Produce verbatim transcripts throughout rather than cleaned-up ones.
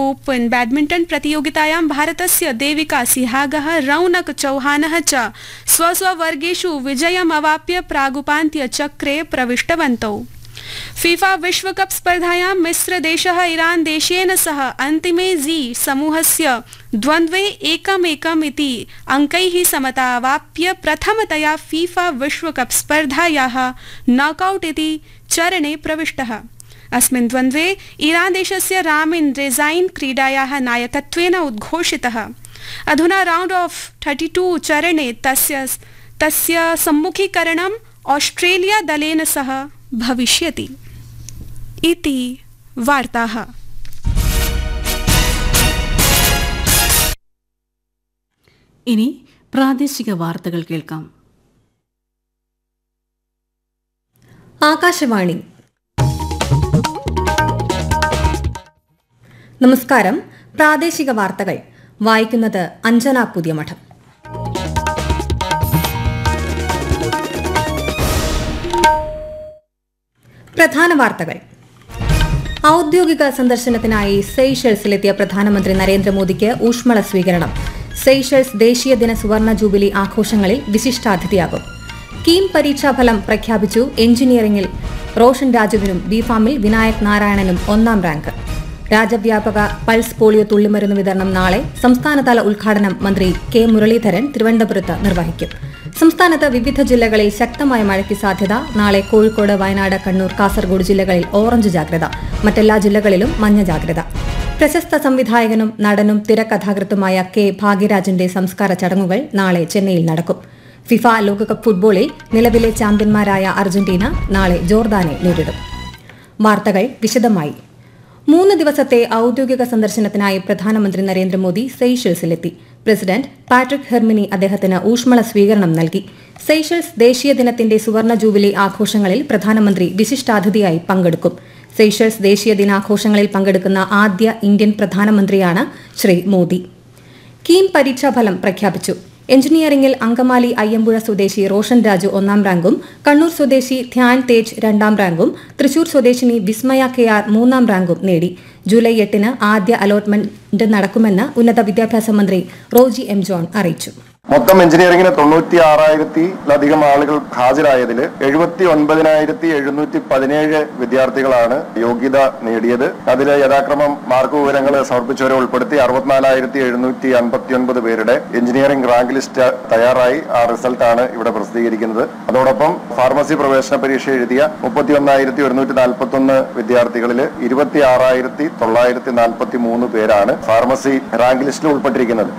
Open badminton प्रतियोगितायां भारतस्य देविका सिहागः रौनक चौहानः च स्वस्ववर्गेषु विजयम् अवाप्य प्रागुपान्त्यचक्रे प्रविष्टवन्तौ। FIFA विश्वकप स्पर्धायां मिस्रदेशः ईरान देशेन सह अन्तिमे जी समूहस्य द्वन्द्वे एकमेकम् इति अङ्कैः समता अवाप्य प्रथमतया फीफा विश्वकप स्पर्धायाः नॉकआउट इति चरणे प्रविष्टः। अस्मिन् द्वन्द्वे ईरान देशस्य रामिन रेज़ाइन क्रीडायाः नायकत्वेन उद्घोषितः। अधुना राउंड ऑफ थर्टी टू चरणे तस्य तस्य सम्मुखीकरणम् ऑस्ट्रेलिया दलेन सह भविष्यति इति वार्ताः। ഇനി പ്രാദേശിക വാർത്തകൾ കേൾക്കാം. ആകാശവാണി. നമസ്കാരം. പ്രാദേശിക വാർത്തകൾ വായിക്കുന്നത് അഞ്ജന പുതിയമഠം. പ്രധാന വാർത്തകൾ. ഔദ്യോഗിക സന്ദർശനത്തിനായി സെയ്ഷൽസിലെത്തിയ പ്രധാനമന്ത്രി നരേന്ദ്രമോദിക്ക് ഊഷ്മള സ്വീകരണം. സെയ്ഷൽസ് ദേശീയ ദിന സുവർണ ജൂബിലി ആഘോഷങ്ങളിൽ വിശിഷ്ടാതിഥിയാകും. കീം പരീക്ഷാഫലം പ്രഖ്യാപിച്ചു. എഞ്ചിനീയറിംഗിൽ റോഷൻ രാജുവിനും ബിഫാമിൽ വിനായക് നാരായണനും ഒന്നാം റാങ്ക്. രാജ്യവ്യാപക പൾസ് പോളിയോ തുള്ളിമരുന്ന് വിതരണം നാളെ. സംസ്ഥാനതല ഉദ്ഘാടനം മന്ത്രി കെ മുരളീധരൻ തിരുവനന്തപുരത്ത് നിർവഹിക്കും. സംസ്ഥാനത്ത് വിവിധ ജില്ലകളിൽ ശക്തമായ മഴയ്ക്ക് സാധ്യത. നാളെ കോഴിക്കോട്, വയനാട്, കണ്ണൂർ, കാസർഗോഡ് ജില്ലകളിൽ ഓറഞ്ച് ജാഗ്രത. മറ്റെല്ലാ ജില്ലകളിലും മഞ്ഞ ജാഗ്രത. പ്രശസ്ത സംവിധായകനും നടനും തിരക്കഥാകൃത്തുമായ കെ ഭാഗ്യരാജിന്റെ സംസ്കാര ചടങ്ങുകൾ നാളെ ചെന്നൈയിൽ നടക്കും. ഫിഫ ലോകകപ്പ് ഫുട്ബോളിൽ നിലവിലെ ചാമ്പ്യന്മാരായ അർജന്റീന നാളെ ജോർദാനെ നേരിടും. വാർത്തകൾ വിശദമായി. മൂന്ന് ദിവസത്തെ ഔദ്യോഗിക സന്ദർശനത്തിനായി പ്രധാനമന്ത്രി നരേന്ദ്രമോദി സെയ്ഷൽസിലെത്തി. പ്രസിഡന്റ് പാട്രിക് ഹെർമിനി അദ്ദേഹത്തിന് ഊഷ്മള സ്വീകരണം നൽകി. സെയ്ഷൽസ് ദേശീയ ദിനത്തിന്റെ സുവർണ ജൂബിലി ആഘോഷങ്ങളിൽ പ്രധാനമന്ത്രി വിശിഷ്ടാതിഥിയായി പങ്കെടുക്കും. സെയ്ഷൽസ് ദേശീയ ദിനാഘോഷങ്ങളിൽ പങ്കെടുക്കുന്ന ആദ്യ ഇന്ത്യൻ പ്രധാനമന്ത്രിയാണ് ശ്രീ മോദി. കീം പരീക്ഷാഫലം പ്രഖ്യാപിച്ചു. എഞ്ചിനീയറിംഗിൽ അങ്കമാലി അയ്യമ്പുഴ സ്വദേശി റോഷൻ രാജു ഒന്നാം റാങ്കും കണ്ണൂർ സ്വദേശി ധ്യാൻ തേജ് രണ്ടാം റാങ്കും തൃശൂർ സ്വദേശിനി വിസ്മയ കെ ആർ മൂന്നാം റാങ്കും നേടി. ജൂലൈ എട്ടിന് ആദ്യ അലോട്ട്മെന്റ് നടക്കുമെന്ന് ഉന്നത വിദ്യാഭ്യാസ മന്ത്രി റോജി എം ജോൺ അറിയിച്ചു. മൊത്തം എഞ്ചിനീയറിംഗിന് തൊണ്ണൂറ്റി ആറായിരത്തിലധികം ആളുകൾ ഹാജരായതിൽ എഴുപത്തി ഒൻപതിനായിരത്തി എഴുന്നൂറ്റി പതിനേഴ് വിദ്യാർത്ഥികളാണ് യോഗ്യത നേടിയത്. അതിൽ യഥാക്രമം മാർക്ക് വിവരങ്ങൾ സമർപ്പിച്ചവരെ ഉൾപ്പെടുത്തി അറുപത്തിനാലായിരത്തി എഴുന്നൂറ്റി അൻപത്തി ഒൻപത് പേരുടെ എഞ്ചിനീയറിംഗ് റാങ്ക് ലിസ്റ്റ് തയ്യാറായി. ആ റിസൾട്ടാണ് ഇവിടെ പ്രസിദ്ധീകരിക്കുന്നത്. അതോടൊപ്പം ഫാർമസി പ്രവേശന പരീക്ഷ എഴുതിയ മുപ്പത്തി ഒന്നായിരത്തി ഒരുന്നൂറ്റി നാൽപ്പത്തി ഒന്ന് വിദ്യാർത്ഥികളിൽ ഇരുപത്തി ആറായിരത്തി തൊള്ളായിരത്തി നാൽപ്പത്തി മൂന്ന് പേരാണ് ഫാർമസി റാങ്ക് ലിസ്റ്റിൽ ഉൾപ്പെട്ടിരിക്കുന്നത്.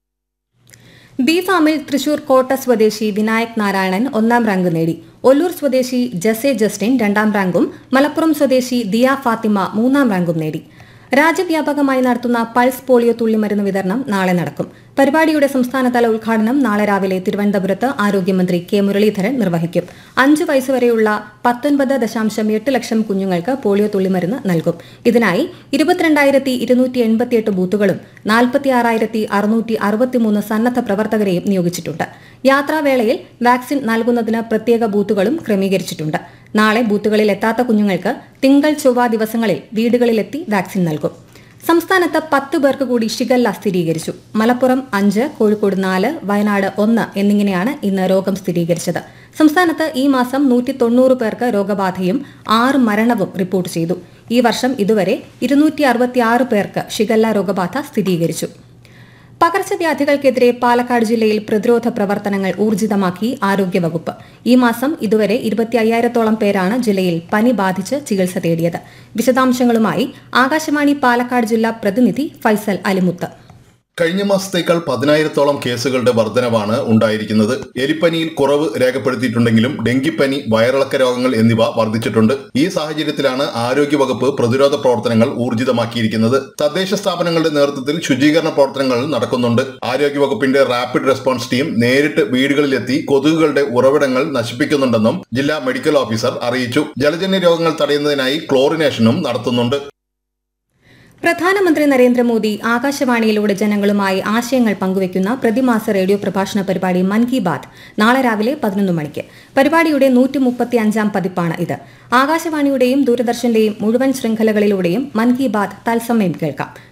ബിഫാമിൽ തൃശൂർ കോട്ട സ്വദേശി വിനായക് നാരായണൻ ഒന്നാം റാങ്ക് നേടി. ഒല്ലൂർ സ്വദേശി ജസെ ജസ്റ്റിൻ രണ്ടാം റാങ്കും മലപ്പുറം സ്വദേശി ദിയ ഫാത്തിമ മൂന്നാം റാങ്കും നേടി. രാജ്യവ്യാപകമായി നടത്തുന്ന പൾസ് പോളിയോ തുള്ളിമരുന്ന് വിതരണം നാളെ നടക്കും. പരിപാടിയുടെ സംസ്ഥാനതല ഉദ്ഘാടനം നാളെ രാവിലെ തിരുവനന്തപുരത്ത് ആരോഗ്യമന്ത്രി കെ മുരളീധരൻ നിർവഹിക്കും. അഞ്ചു വയസ്സുവരെയുള്ള പത്തൊൻപത് ദശാംശം എട്ട് ലക്ഷം കുഞ്ഞുങ്ങൾക്ക് പോളിയോ തുള്ളിമരുന്ന് നൽകും. ഇതിനായി ഇരുപത്തിരണ്ടായിരത്തി ഇരുന്നൂറ്റി എൺപത്തിയെട്ട് ബൂത്തുകളും നാൽപ്പത്തിയാറായിരത്തി അറുന്നൂറ്റി അറുപത്തിമൂന്ന് സന്നദ്ധ പ്രവർത്തകരെയും നിയോഗിച്ചിട്ടുണ്ട്. യാത്രാവേളയിൽ വാക്സിൻ നൽകുന്നതിന് പ്രത്യേക ബൂത്തുകളും ക്രമീകരിച്ചിട്ടുണ്ട്. നാളെ ബൂത്തുകളിൽ എത്താത്ത കുഞ്ഞുങ്ങൾക്ക് തിങ്കൾ ചൊവ്വ ദിവസങ്ങളിൽ വീടുകളിലെത്തി വാക്സിൻ നൽകും. സംസ്ഥാനത്ത് പത്ത് പേർക്ക് കൂടി ഷിഗല്ല സ്ഥിരീകരിച്ചു. മലപ്പുറം അഞ്ച്, കോഴിക്കോട് നാല്, വയനാട് ഒന്ന് എന്നിങ്ങനെയാണ് ഇന്ന് രോഗം സ്ഥിരീകരിച്ചത്. സംസ്ഥാനത്ത് ഈ മാസം നൂറ്റി തൊണ്ണൂറ് പേർക്ക് രോഗബാധയും ആറ് മരണവും റിപ്പോർട്ട് ചെയ്തു. ഈ വർഷം ഇതുവരെ ഇരുന്നൂറ്റി അറുപത്തിയാറ് പേർക്ക് ഷിഗല്ല രോഗബാധ സ്ഥിരീകരിച്ചു. പകർച്ചവ്യാധികൾക്കെതിരെ പാലക്കാട് ജില്ലയിൽ പ്രതിരോധ പ്രവർത്തനങ്ങൾ ഊർജിതമാക്കി ആരോഗ്യവകുപ്പ്. ഈ മാസം ഇതുവരെ ഇരുപത്തി അയ്യായിരത്തോളം പേരാണ് ജില്ലയിൽ പനി ബാധിച്ച് ചികിത്സ തേടിയത്. വിശദാംശങ്ങളുമായി ആകാശവാണി പാലക്കാട് ജില്ലാ പ്രതിനിധി ഫൈസൽ അലിമുത്ത്. കഴിഞ്ഞ മാസത്തേക്കാൾ പതിനായിരത്തോളം കേസുകളുടെ വർധനവാണ് ഉണ്ടായിരിക്കുന്നത്. എലിപ്പനിയിൽ കുറവ് രേഖപ്പെടുത്തിയിട്ടുണ്ടെങ്കിലും ഡെങ്കിപ്പനി, വയറിളക്ക രോഗങ്ങൾ എന്നിവ വർദ്ധിച്ചിട്ടുണ്ട്. ഈ സാഹചര്യത്തിലാണ് ആരോഗ്യവകുപ്പ് പ്രതിരോധ പ്രവർത്തനങ്ങൾ ഊർജിതമാക്കിയിരിക്കുന്നത്. തദ്ദേശ സ്ഥാപനങ്ങളുടെ നേതൃത്വത്തിൽ ശുചീകരണ പ്രവർത്തനങ്ങൾ നടക്കുന്നുണ്ട്. ആരോഗ്യവകുപ്പിന്റെ റാപ്പിഡ് റെസ്പോൺസ് ടീം നേരിട്ട് വീടുകളിലെത്തി കൊതുകുകളുടെ ഉറവിടങ്ങൾ നശിപ്പിക്കുന്നുണ്ടെന്നും ജില്ലാ മെഡിക്കൽ ഓഫീസർ അറിയിച്ചു. ജലജന്യ രോഗങ്ങൾ തടയുന്നതിനായി ക്ലോറിനേഷനും നടത്തുന്നുണ്ട്. പ്രധാനമന്ത്രി നരേന്ദ്രമോദി ആകാശവാണിയിലൂടെ ജനങ്ങളുമായി ആശയങ്ങൾ പങ്കുവയ്ക്കുന്ന പ്രതിമാസ റേഡിയോ പ്രഭാഷണ പരിപാടി മൻ കി ബാത് നാളെ രാവിലെ പതിനൊന്ന് മണിക്ക്. പരിപാടിയുടെ നൂറ്റി മുപ്പത്തി അഞ്ചാം പതിപ്പാണ് ഇത്. ആകാശവാണിയുടെയും ദൂരദർശന്റെയും മുഴുവൻ ശൃംഖലകളിലൂടെയും മൻ കി ബാത് തത്സമയം കേൾക്കാം.